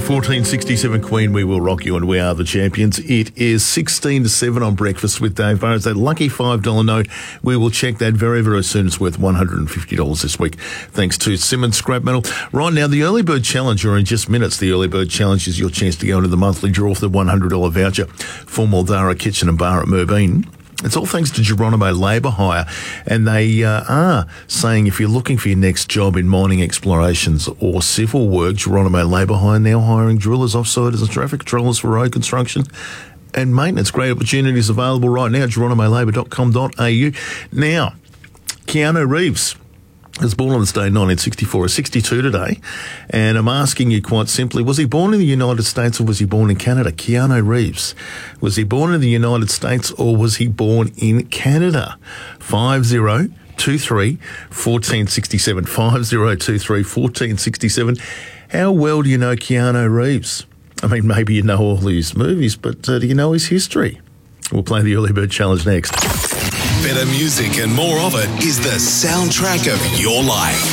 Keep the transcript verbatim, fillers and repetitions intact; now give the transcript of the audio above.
fourteen sixty-seven Queen, We Will Rock You and We Are the Champions. It is sixteen to seven on Breakfast with Dave Burrows. That lucky five dollar note, we will check that very, very soon. It's worth one hundred fifty dollars this week, thanks to Simmons Scrap Metal. Right now, the Early Bird Challenge, or in just minutes, the Early Bird Challenge is your chance to go into the monthly draw for the one hundred dollars voucher for Maldara Kitchen and Bar at Merbeen. It's all thanks to Geronimo Labour Hire, and they uh, are saying if you're looking for your next job in mining explorations or civil work, Geronimo Labour Hire now hiring drillers, offsiders and traffic controllers for road construction and maintenance. Great opportunities available right now at geronimo labour dot com dot a u. Now, Keanu Reeves was born on this day in nineteen sixty-four, is sixty-two today, and I'm asking you quite simply, was he born in the United States or was he born in Canada? Keanu Reeves, was he born in the United States or was he born in Canada? five zero two three, one four six seven, five zero two three, one four six seven. How well do you know Keanu Reeves? I mean, maybe you know all his movies, but uh, do you know his history? We'll play the Early Bird Challenge next. Better music and more of it is the soundtrack of your life.